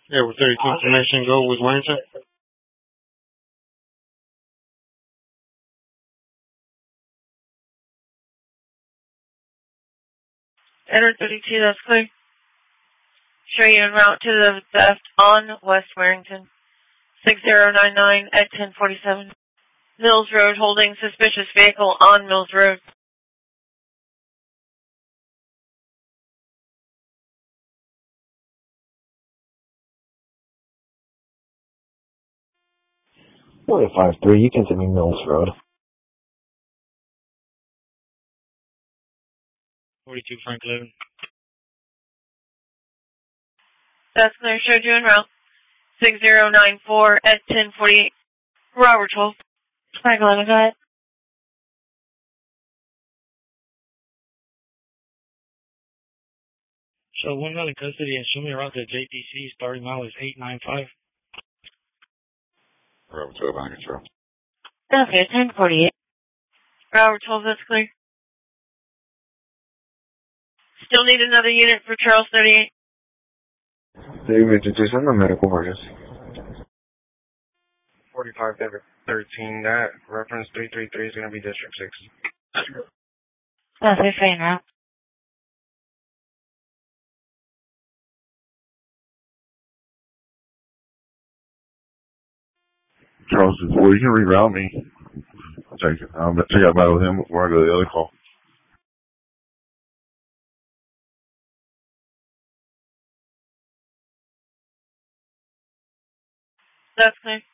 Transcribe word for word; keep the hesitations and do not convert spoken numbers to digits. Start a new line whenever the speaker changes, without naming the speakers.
Yeah, with thirty confirmation, go with Warrington.
Enter thirty-two, that's clear. Show you en route to the theft on West Warrington. six zero nine nine at ten forty-seven. Mills Road, holding suspicious vehicle on Mills Road.
five three, you can send me Mills Road.
forty-two Franklin.
That's clear, showed you en route. six zero nine four at ten forty-eight. Robert twelve. Franklin, go ahead.
So one got in custody and show me around to J T C. Starting mile is eight nine five.
Robert twelve, on control.
Okay, ten forty-eight. Robert twelve, that's clear. Still need another unit for Charles thirty-eight.
David, did you send a medical emergency?
forty-five thirteen, that reference three three three is going to be District six.
That's it, fine route.
Charles, before you can reroute me, I'll take it. I'll check out battle with him before I go to the other call.
That's clear.